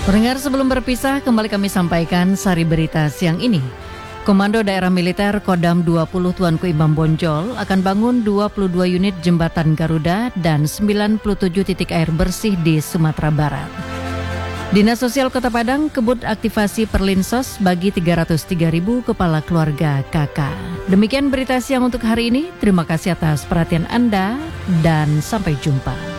Pendengar, sebelum berpisah, kembali kami sampaikan sari berita siang ini. Komando Daerah Militer Kodam 20 Tuanku Imam Bonjol akan bangun 22 unit jembatan Garuda dan 97 titik air bersih di Sumatera Barat. Dinas Sosial Kota Padang kebut aktivasi Perlinsos bagi 303.000 kepala keluarga KK. Demikian berita siang untuk hari ini. Terima kasih atas perhatian Anda dan sampai jumpa.